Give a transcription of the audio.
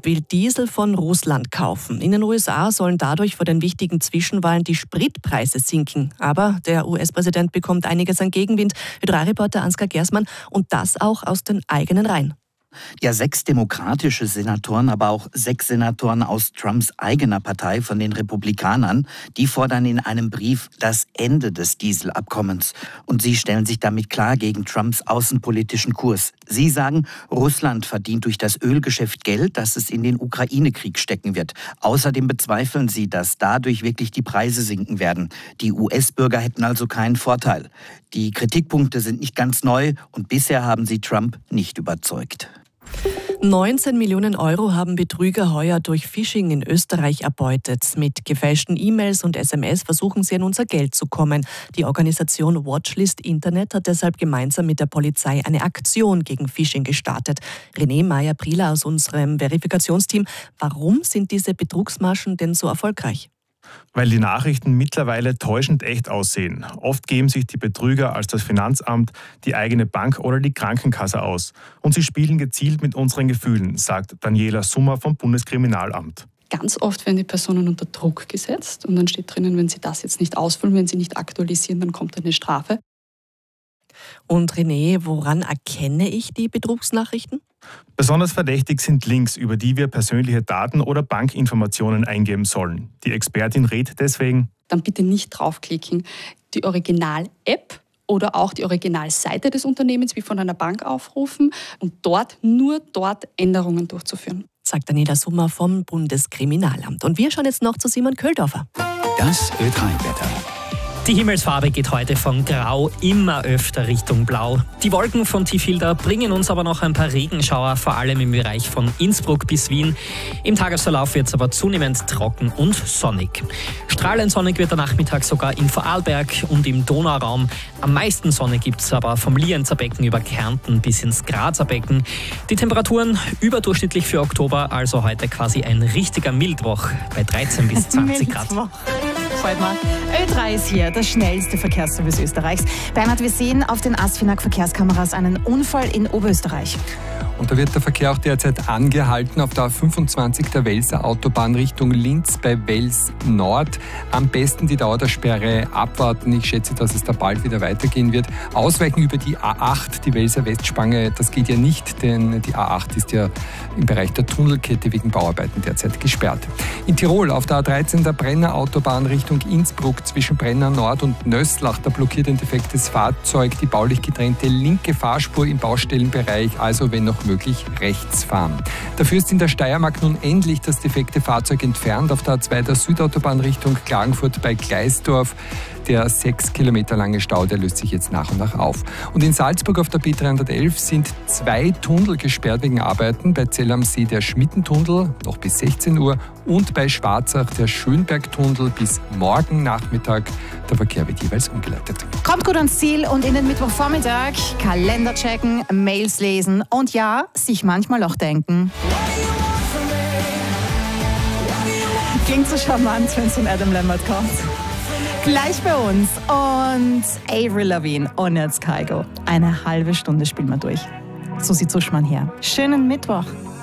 Trump will Diesel von Russland kaufen. In den USA sollen dadurch vor den wichtigen Zwischenwahlen die Spritpreise sinken. Aber der US-Präsident bekommt einiges an Gegenwind. Reporter Ansgar Gersmann, und das auch aus den eigenen Reihen. Ja, 6 demokratische Senatoren, aber auch 6 Senatoren aus Trumps eigener Partei von den Republikanern, die fordern in einem Brief das Ende des Dieselabkommens. Und sie stellen sich damit klar gegen Trumps außenpolitischen Kurs. Sie sagen, Russland verdient durch das Ölgeschäft Geld, das es in den Ukraine-Krieg stecken wird. Außerdem bezweifeln sie, dass dadurch wirklich die Preise sinken werden. Die US-Bürger hätten also keinen Vorteil. Die Kritikpunkte sind nicht ganz neu und bisher haben sie Trump nicht überzeugt. 19 Millionen Euro haben Betrüger heuer durch Phishing in Österreich erbeutet. Mit gefälschten E-Mails und SMS versuchen sie an unser Geld zu kommen. Die Organisation Watchlist Internet hat deshalb gemeinsam mit der Polizei eine Aktion gegen Phishing gestartet. René Meyer-Prieler aus unserem Verifikationsteam. Warum sind diese Betrugsmaschen denn so erfolgreich? Weil die Nachrichten mittlerweile täuschend echt aussehen. Oft geben sich die Betrüger als das Finanzamt, die eigene Bank oder die Krankenkasse aus. Und sie spielen gezielt mit unseren Gefühlen, sagt Daniela Summer vom Bundeskriminalamt. Ganz oft werden die Personen unter Druck gesetzt und dann steht drinnen, wenn sie das jetzt nicht ausfüllen, wenn sie nicht aktualisieren, dann kommt eine Strafe. Und René, woran erkenne ich die Betrugsnachrichten? Besonders verdächtig sind Links, über die wir persönliche Daten oder Bankinformationen eingeben sollen. Die Expertin rät deswegen: Dann bitte nicht draufklicken. Die Original-App oder auch die Originalseite des Unternehmens wie von einer Bank aufrufen und nur dort Änderungen durchzuführen. Sagt Daniela Summer vom Bundeskriminalamt. Und wir schauen jetzt noch zu Simon Köhldorfer. Das Ö3-Wetter. Die Himmelsfarbe geht heute von Grau immer öfter Richtung Blau. Die Wolken von Tifilda bringen uns aber noch ein paar Regenschauer, vor allem im Bereich von Innsbruck bis Wien. Im Tagesverlauf wird es aber zunehmend trocken und sonnig. Strahlend sonnig wird der Nachmittag sogar in Vorarlberg und im Donauraum. Am meisten Sonne gibt es aber vom Lienzer Becken über Kärnten bis ins Grazer Becken. Die Temperaturen überdurchschnittlich für Oktober, also heute quasi ein richtiger Mildwoch bei 13 bis 20 Grad. Ö3 ist hier, das schnellste Verkehrsservice Österreichs. Bernhard, wir sehen auf den ASFINAG-Verkehrskameras einen Unfall in Oberösterreich. Und da wird der Verkehr auch derzeit angehalten auf der A25 der Welser Autobahn Richtung Linz bei Wels Nord. Am besten die Dauer der Sperre abwarten. Ich schätze, dass es da bald wieder weitergehen wird. Ausweichen über die A8, die Welser Westspange, das geht ja nicht, denn die A8 ist ja im Bereich der Tunnelkette wegen Bauarbeiten derzeit gesperrt. In Tirol auf der A13 der Brenner Autobahn Richtung Innsbruck zwischen Brenner Nord und Nösslach, da blockiert ein defektes Fahrzeug die baulich getrennte linke Fahrspur im Baustellenbereich, also wenn noch möglich rechts fahren. Dafür ist in der Steiermark nun endlich das defekte Fahrzeug entfernt. Auf der A2 der Südautobahn Richtung Klagenfurt bei Gleisdorf. Der 6 Kilometer lange Stau, der löst sich jetzt nach und nach auf. Und in Salzburg auf der B311 sind 2 Tunnel gesperrt wegen Arbeiten. Bei Zell am See der Schmittentunnel noch bis 16 Uhr und bei Schwarzach der Schönbergtunnel bis morgen Nachmittag. Der Verkehr wird jeweils umgeleitet. Kommt gut ans Ziel und in den Mittwochvormittag Kalender checken, Mails lesen und ja, sich manchmal auch denken. Klingt so charmant, wenn es von Adam Lambert kommt. Gleich bei uns und Avril Lavigne und jetzt Kygo. Eine halbe Stunde spielen wir durch. Susi Zuschmann hier. Schönen Mittwoch.